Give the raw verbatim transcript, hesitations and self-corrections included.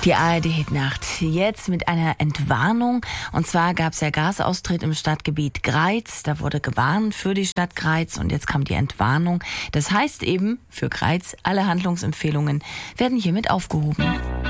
Die A R D-Hitnacht jetzt mit einer Entwarnung. Und zwar gab es ja Gasaustritt im Stadtgebiet Greiz. Da wurde gewarnt für die Stadt Greiz und jetzt kam die Entwarnung. Das heißt eben für Greiz, alle Handlungsempfehlungen werden hiermit aufgehoben.